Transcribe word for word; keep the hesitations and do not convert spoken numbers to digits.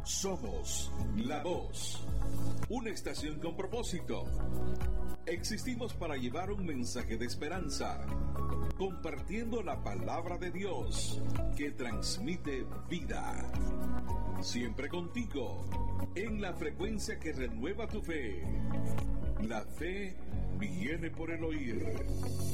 Somos la voz, una estación con propósito. Existimos para llevar un mensaje de esperanza, compartiendo la palabra de Dios que transmite vida. Siempre contigo, en la frecuencia que renueva tu fe. La fe viene por el oír.